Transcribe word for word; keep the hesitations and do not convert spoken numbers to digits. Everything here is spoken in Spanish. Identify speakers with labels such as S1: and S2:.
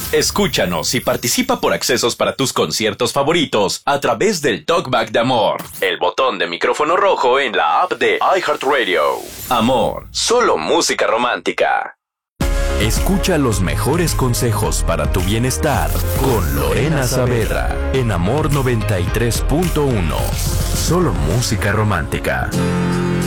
S1: Escúchanos y participa por accesos para tus conciertos favoritos a través del Talkback de Amor, el botón de micrófono rojo en la app de iHeartRadio. Amor, solo música romántica. Escucha los mejores consejos para tu bienestar con Lorena Saavedra en Amor noventa y tres punto uno. Solo música romántica.